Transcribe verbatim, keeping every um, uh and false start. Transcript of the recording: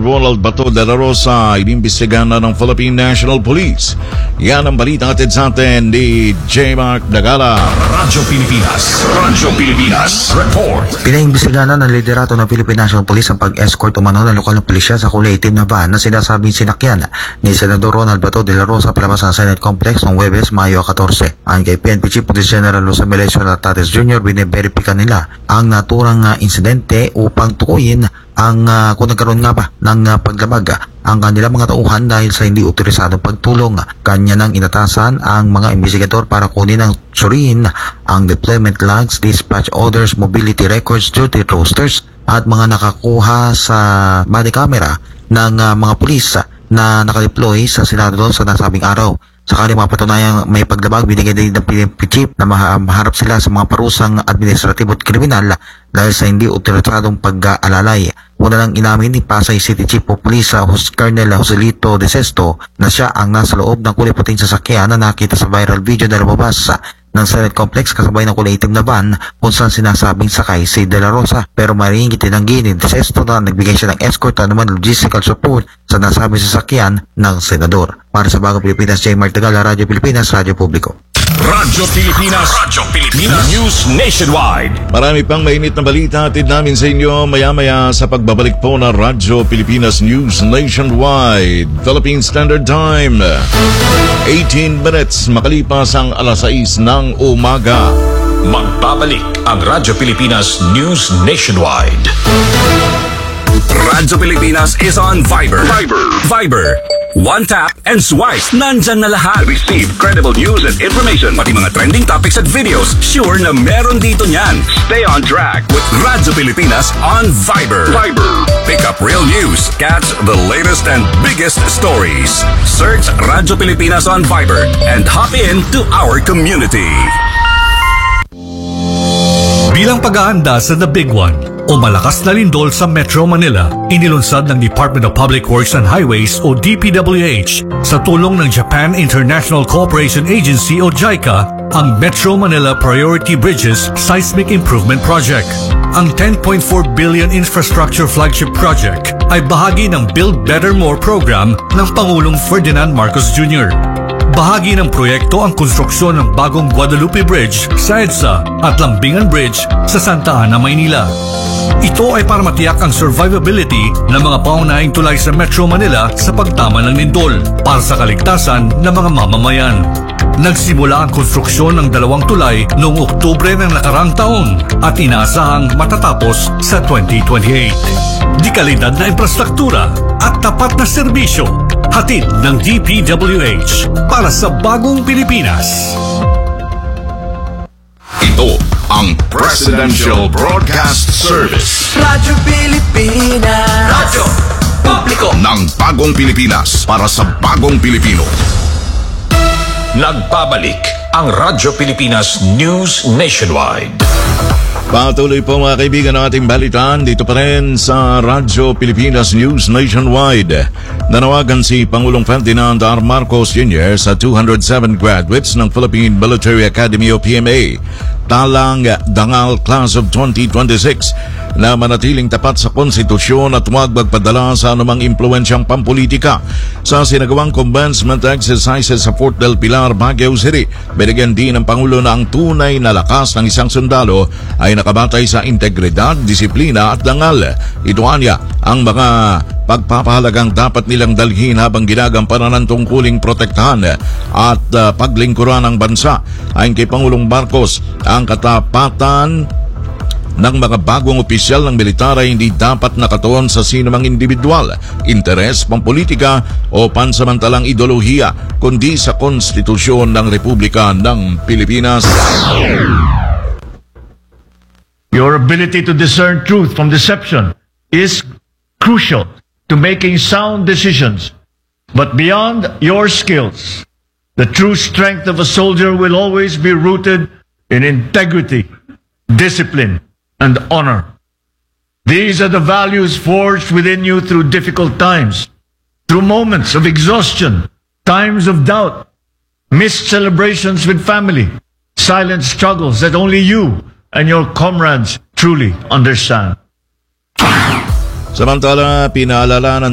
Ronald Bato de la Rosa inimbestigahan na ng Philippine National Police. Yan ang balita natin sa atin ni J. Mark Dagala. Radyo Pilipinas. Radyo Pilipinas. Report. Pinaimbestigahan na ng liderato ng Philippine National Police ang pag-escort umano ng lokal na pulisya sa kulay itim na van na sinasabing sinakyan ni Senador Ronald Bato de la Rosa palabas ng Senate Complex noong Huwebes, Mayo fourteen. Ang kay P N P Chief Police General Jose Melesio Tates Junior bine-verifika nila ang naturang uh, insidente upang tukuyin ang uh, kung nagkaroon nga ba ng uh, paglabag uh, ang kanilang mga tauhan dahil sa hindi otorisadong pagtulong. Kanya nang inatasan ang mga investigador para kunin ang suriin ang deployment logs, dispatch orders, mobility records, duty rosters at mga nakakuha sa body camera ng uh, mga pulis na nakadeploy sa Senado sa nasabing araw. Sakali mga patunayang may paglabag, binigay din ng P N P Chief na maharap sila sa mga parusang administratibo at kriminal dahil sa hindi otorisadong pag-aalalay. Una nang inamin ni Pasay City Chief of Police Colonel Joselito De Sesto na siya ang nasa loob ng kulay puting sasakyan na nakita sa viral video na lumabas ng Senate Complex kasabay ng kulay itim na van kung saan sinasabing sakay si De La Rosa. Pero maringit tinanggi ni De Sesto na nagbigay siya ng escort at naman logistical support sa nasabing sasakyan ng senador. Para sa Bagong Pilipinas, J. Mark Dagala, Radyo Pilipinas, Radyo Publiko. Radyo Pilipinas. Radyo Pilipinas. News Nationwide. Marami pang mainit na balita atid namin sa inyo maya-maya sa pagbabalik po ng Radyo Pilipinas News Nationwide. Philippine Standard Time, eighteen minutes makalipas ang alas sais ng umaga. Magbabalik ang Radyo Pilipinas News Nationwide. Radyo Pilipinas is on Viber. Viber. Viber. One tap and swipe. Nandyan na lahat. Receive credible news and information. Pati mga trending topics at videos. Sure na meron dito niyan. Stay on track with Radyo Pilipinas on Viber. Viber. Pick up real news. Catch the latest and biggest stories. Search Radyo Pilipinas on Viber and hop in to our community. Bilang pag-aanda sa The Big One o malakas na lindol sa Metro Manila, inilunsad ng Department of Public Works and Highways o D P W H sa tulong ng Japan International Cooperation Agency o JICA ang Metro Manila Priority Bridges Seismic Improvement Project. Ang ten point four billion infrastructure flagship project ay bahagi ng Build Better More program ng Pangulong Ferdinand Marcos Junior Bahagi ng proyekto ang konstruksyon ng bagong Guadalupe Bridge sa EDSA at Lambingan Bridge sa Santa Ana, Maynila. Ito ay para matiyak ang survivability ng mga paunahing tulay sa Metro Manila sa pagtama ng lindol para sa kaligtasan ng mga mamamayan. Nagsimula ang konstruksyon ng dalawang tulay noong Oktubre ng nakarang taon at inaasahang matatapos sa twenty twenty-eight. Di kalidad na infrastruktura at tapat na serbisyo, hatid ng D P W H para sa bagong Pilipinas. Ito ang Presidential Broadcast Service. Radyo Pilipinas. Radyo Publiko ng bagong Pilipinas para sa bagong Pilipino. Nagbabalik ang Radyo Pilipinas News Nationwide. Patuloy po mga kaibigan ng ating balitaan dito pa rin sa Radyo Pilipinas News Nationwide. Nanawagan si Pangulong Ferdinand R. Marcos Junior sa two hundred seven graduates ng Philippine Military Academy o P M A Talang Dangal Class of twenty twenty-six na manatiling tapat sa konstitusyon at huwag magpadala sa anumang impluensyang pampolitika. Sa sinagawang commencement exercises sa Fort del Pilar, Baguio City, binigyan din ng Pangulo na ang tunay na lakas ng isang sundalo ay nakabatay sa integridad, disiplina at dangal. Ito anya ang mga pagpapahalagang dapat nilang dalhin habang ginagampanan ng tungkuling protektahan at uh, paglingkuran ng bansa. Ayon kay Pangulong Marcos, ang katapatan ng mga bagong opisyal ng militar ay hindi dapat nakatuon sa sinumang individual, interes, pampolitika o pansamantalang ideolohiya, kundi sa konstitusyon ng Republika ng Pilipinas. Your ability to discern truth from deception is crucial to making sound decisions. But beyond your skills, the true strength of a soldier will always be rooted in integrity, discipline, and honor. These are the values forged within you through difficult times, through moments of exhaustion, times of doubt, missed celebrations with family, silent struggles that only you and your comrades truly understand. Samantala, pinaalala ng